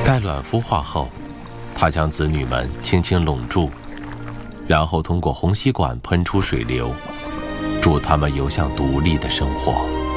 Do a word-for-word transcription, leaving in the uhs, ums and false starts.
待卵孵化后，他将子女们轻轻拢住，然后通过虹吸管喷出水流，助他们游向独立的生活。